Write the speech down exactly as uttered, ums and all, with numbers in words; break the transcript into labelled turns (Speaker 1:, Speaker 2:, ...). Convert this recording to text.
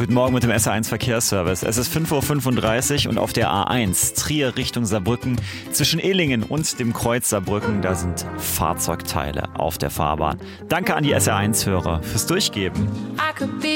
Speaker 1: Guten Morgen mit dem S R eins Verkehrsservice. Es ist fünf Uhr fünfunddreißig und auf der A eins Trier Richtung Saarbrücken zwischen Illingen und dem Kreuz Saarbrücken, da sind Fahrzeugteile auf der Fahrbahn. Danke an die S R eins Hörer fürs Durchgeben.